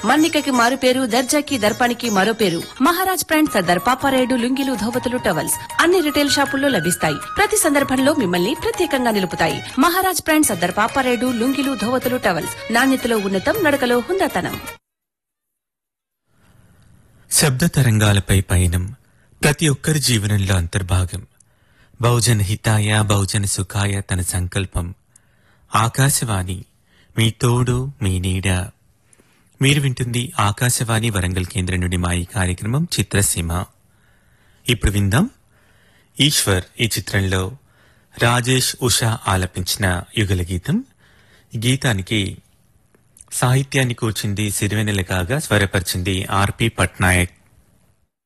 మన్నికకి మారు పేరు, దర్జాకి దర్పానికి మరో పేరు. మహారాజ్ బ్రాండ్ సర్దార్ పాపారాయుడు లుంగీలు, ధోవతులు, టవల్స్ అన్ని రిటైల్ షాపుల్లో లభిస్తాయి. ప్రతి సందర్భంలో మిమ్మల్ని ప్రత్యేకంగా నిలుపుతాయి. మహారాజ్ బ్రాండ్ సర్దార్ పాపారాయుడు లుంగీలు, ధోవతులు, టవల్స్ నాణ్యతలో ఉన్నతం, నడకలో హుందాతనం. శబ్ద తరంగాలపై పయనం ప్రతి ఒక్కరి జీవనంలో అంతర్భాగం. బహుజన హితాయ బహుజన సుఖాయ తన సంకల్పం. ఆకాశవాణి మీ తోడు మీ నీడ. మీరు వింటుంది ఆకాశవాణి వరంగల్ కేంద్రం నుండి మా ఈ కార్యక్రమం చిత్రసీమ. ఇప్పుడు విందాం ఈశ్వర్ ఈ చిత్రంలో రాజేష్ ఉషా ఆలపించిన యుగల గీతం. గీతానికి సాహిత్యాన్ని కూర్చింది సిరివెన్నెల కాగా స్వరపరిచింది ఆర్పి పట్నాయక్.